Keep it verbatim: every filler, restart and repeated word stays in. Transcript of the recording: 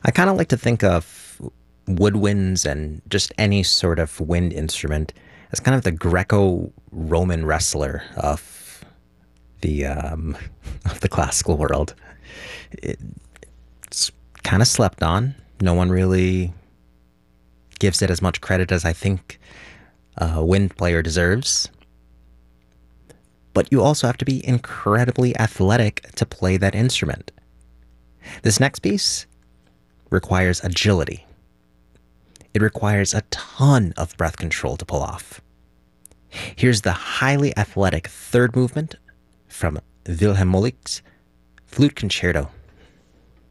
I kind of like to think of woodwinds and just any sort of wind instrument as kind of the Greco-Roman wrestler of the um, of the classical world. It's kind of slept on. No one really gives it as much credit as I think a wind player deserves. But you also have to be incredibly athletic to play that instrument. This next piece requires agility. It requires a ton of breath control to pull off. Here's the highly athletic third movement from Wilhelm Moelig's Flute Concerto.